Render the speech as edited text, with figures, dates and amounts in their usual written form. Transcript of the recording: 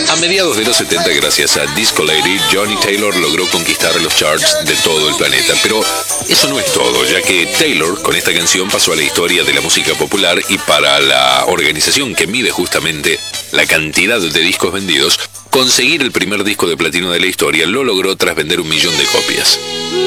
A mediados de los 70, gracias a Disco Lady, Johnny Taylor logró conquistar los charts de todo el planeta. Pero eso no es todo, ya que Taylor con esta canción pasó a la historia de la música popular, y para la organización que mide justamente la cantidad de discos vendidos, conseguir el primer disco de platino de la historia lo logró tras vender 1 millón de copias.